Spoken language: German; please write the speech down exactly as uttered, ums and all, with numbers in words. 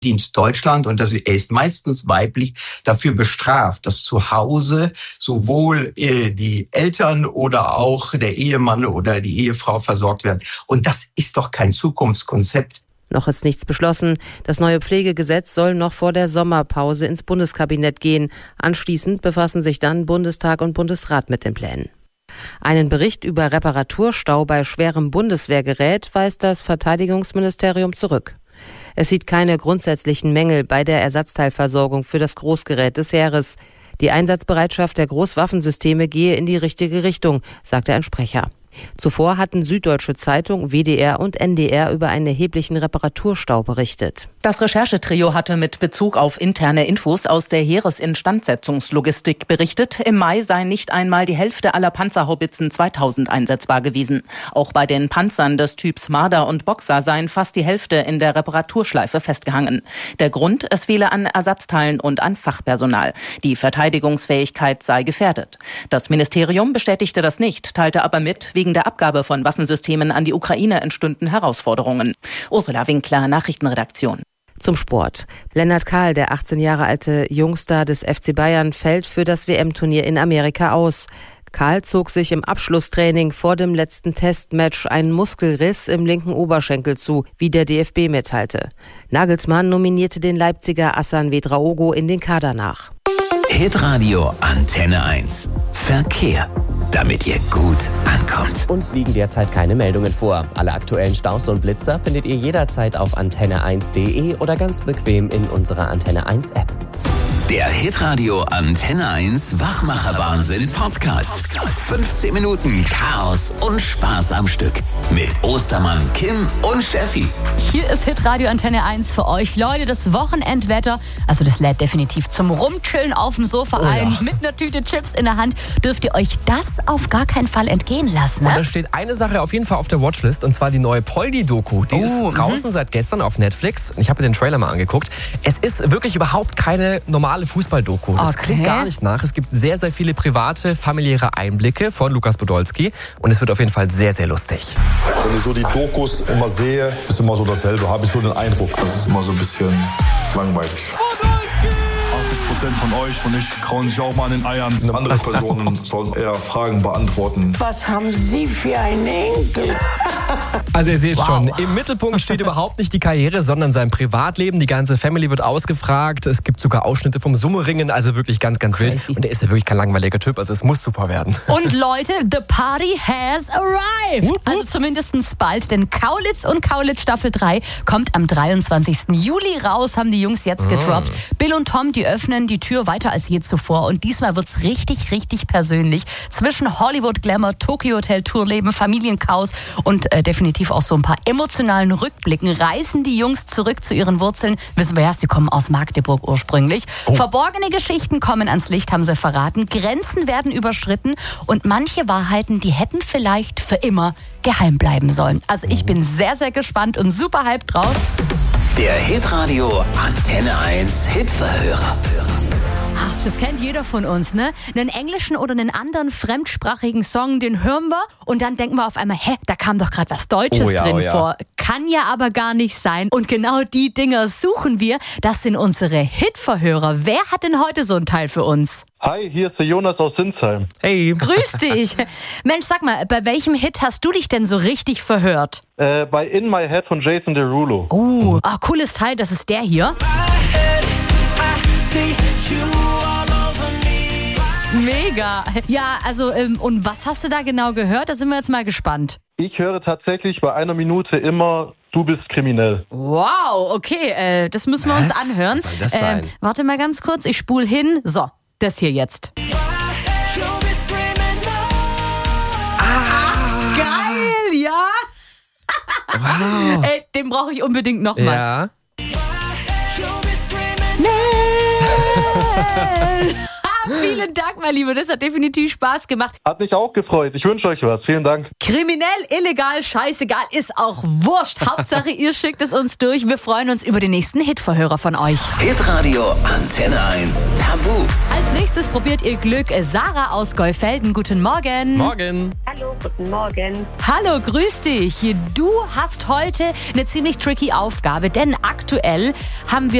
Dienst Deutschland, und das, er ist meistens weiblich, dafür bestraft, dass zu Hause sowohl äh, die Eltern oder auch der Ehemann oder die Ehefrau versorgt werden. Und das ist doch kein Zukunftskonzept. Noch ist nichts beschlossen. Das neue Pflegegesetz soll noch vor der Sommerpause ins Bundeskabinett gehen. Anschließend befassen sich dann Bundestag und Bundesrat mit den Plänen. Einen Bericht über Reparaturstau bei schwerem Bundeswehrgerät weist das Verteidigungsministerium zurück. Es sieht keine grundsätzlichen Mängel bei der Ersatzteilversorgung für das Großgerät des Heeres. Die Einsatzbereitschaft der Großwaffensysteme gehe in die richtige Richtung, sagte ein Sprecher. Zuvor hatten Süddeutsche Zeitung, W D R und N D R über einen erheblichen Reparaturstau berichtet. Das Recherchetrio hatte mit Bezug auf interne Infos aus der Heeresinstandsetzungslogistik berichtet. Im Mai sei nicht einmal die Hälfte aller Panzerhaubitzen zweitausend einsetzbar gewesen. Auch bei den Panzern des Typs Marder und Boxer seien fast die Hälfte in der Reparaturschleife festgehangen. Der Grund, es fehle an Ersatzteilen und an Fachpersonal. Die Verteidigungsfähigkeit sei gefährdet. Das Ministerium bestätigte das nicht, teilte aber mit, wegen der Abgabe von Waffensystemen an die Ukraine entstünden Herausforderungen. Ursula Winkler, Nachrichtenredaktion. Zum Sport. Lennart Kahl, der achtzehn Jahre alte Jungstar des F C Bayern, fällt für das W M-Turnier in Amerika aus. Kahl zog sich im Abschlusstraining vor dem letzten Testmatch einen Muskelriss im linken Oberschenkel zu, wie der D F B mitteilte. Nagelsmann nominierte den Leipziger Hassan Vedraogo in den Kader nach. Hitradio Antenne eins. Verkehr. Damit ihr gut ankommt. Uns liegen derzeit keine Meldungen vor. Alle aktuellen Staus und Blitzer findet ihr jederzeit auf antenne eins punkt de oder ganz bequem in unserer Antenne eins App. Der Hitradio Antenne eins Wachmacher-Wahnsinn Podcast. fünfzehn Minuten Chaos und Spaß am Stück. Mit Ostermann, Kim und Steffi. Hier ist Hitradio Antenne eins für euch. Leute, das Wochenendwetter, also das lädt definitiv zum Rumchillen auf dem Sofa oh ja. ein. Mit einer Tüte Chips in der Hand dürft ihr euch das auf gar keinen Fall entgehen lassen. Ne? Und da steht eine Sache auf jeden Fall auf der Watchlist, und zwar die neue Poldi-Doku. Die oh, ist draußen m- seit gestern auf Netflix. Ich habe mir den Trailer mal angeguckt. Es ist wirklich überhaupt keine normale Fußball-Doku. Das okay. klingt gar nicht nach. Es gibt sehr, sehr viele private, familiäre Einblicke von Lukas Podolski. Und es wird auf jeden Fall sehr, sehr lustig. Wenn ich so die Dokus immer sehe, ist immer so dasselbe. Habe ich so den Eindruck. Das ist immer so ein bisschen langweilig. achtzig Prozent von euch und ich kauen sich auch mal an den Eiern. Andere Personen sollen eher Fragen beantworten. Was haben Sie für einen Enkel? Also ihr seht Wow. schon, im Mittelpunkt steht überhaupt nicht die Karriere, sondern sein Privatleben. Die ganze Family wird ausgefragt. Es gibt sogar Ausschnitte vom Sumo-Ringen, also wirklich ganz, ganz wild. Crazy. Und er ist ja wirklich kein langweiliger Typ, also es muss super werden. Und Leute, the party has arrived. Wupp, wupp. Also zumindest bald, denn Kaulitz und Kaulitz Staffel drei kommt am dreiundzwanzigsten Juli raus, haben die Jungs jetzt gedroppt. Mm. Bill und Tom, die öffnen die Tür weiter als je zuvor, und diesmal wird's richtig, richtig persönlich. Zwischen Hollywood Glamour, Tokyo Hotel Tourleben, Familienchaos und äh, definitiv auch so ein paar emotionalen Rückblicken reisen die Jungs zurück zu ihren Wurzeln. Wissen wir ja, sie kommen aus Magdeburg ursprünglich. Oh. Verborgene Geschichten kommen ans Licht, haben sie verraten. Grenzen werden überschritten und manche Wahrheiten, die hätten vielleicht für immer geheim bleiben sollen. Also ich bin sehr, sehr gespannt und super hyped drauf. Der Hitradio Antenne eins Hitverhörer. Das kennt jeder von uns, ne? Einen englischen oder einen anderen fremdsprachigen Song, den hören wir und dann denken wir auf einmal, hä, da kam doch gerade was Deutsches oh ja, drin oh ja. vor. Kann ja aber gar nicht sein. Und genau die Dinger suchen wir. Das sind unsere Hitverhörer. Wer hat denn heute so einen Teil für uns? Hi, hier ist der Jonas aus Sinsheim. Hey. Grüß dich. Mensch, sag mal, bei welchem Hit hast du dich denn so richtig verhört? Äh, bei In My Head von Jason Derulo. Oh, ah, cooles Teil, das ist der hier. Mega. Ja, also, ähm, und was hast du da genau gehört? Da sind wir jetzt mal gespannt. Ich höre tatsächlich bei einer Minute immer, du bist kriminell. Wow, okay, äh, das müssen wir Was? uns anhören. Was soll das sein? Äh, warte mal ganz kurz, ich spule hin. So, das hier jetzt. Ah, geil, ja. Wow. Ey, den brauche ich unbedingt nochmal. Ja. Vielen Dank, mein Lieber. Das hat definitiv Spaß gemacht. Hat mich auch gefreut. Ich wünsche euch was. Vielen Dank. Kriminell, illegal, scheißegal, ist auch wurscht. Hauptsache, ihr schickt es uns durch. Wir freuen uns über den nächsten Hitverhörer von euch. Hitradio Antenne eins Tabu. Als nächstes probiert ihr Glück. Sarah aus Golfelden. Guten Morgen. Morgen. Hallo, guten Morgen. Hallo, grüß dich. Du hast heute eine ziemlich tricky Aufgabe, denn aktuell haben wir